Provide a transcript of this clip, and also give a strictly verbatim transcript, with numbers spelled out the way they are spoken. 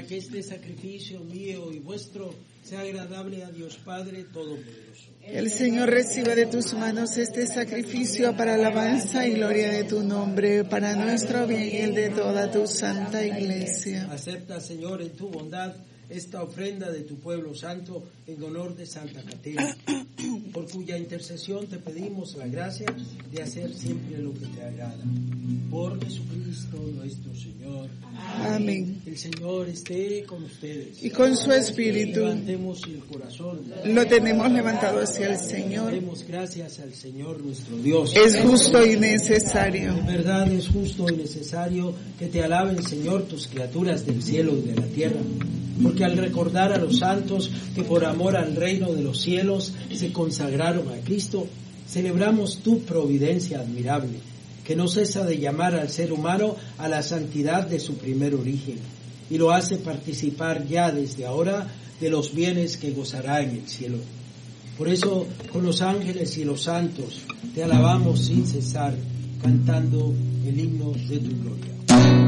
que este sacrificio mío y vuestro sea agradable a Dios Padre Todopoderoso. El Señor reciba de tus manos este sacrificio para alabanza y gloria de tu nombre, para nuestro bien y el de toda tu santa Iglesia. Acepta, Señor, en tu bondad esta ofrenda de tu pueblo santo en honor de Santa Caterina, por cuya intercesión te pedimos la gracia de hacer siempre lo que te agrada. Por Jesucristo nuestro Señor. Amén. El Señor esté con ustedes. Y con su espíritu. Levantemos el corazón. Lo tenemos levantado hacia el Señor. Demos gracias al Señor nuestro Dios. Es justo y necesario. De verdad es justo y necesario que te alaben, Señor, tus criaturas del cielo y de la tierra. Porque al recordar a los santos que por amor al reino de los cielos se consagraron a Cristo, celebramos tu providencia admirable, que no cesa de llamar al ser humano a la santidad de su primer origen, y lo hace participar ya desde ahora de los bienes que gozará en el cielo. Por eso, con los ángeles y los santos, te alabamos sin cesar, cantando el himno de tu gloria.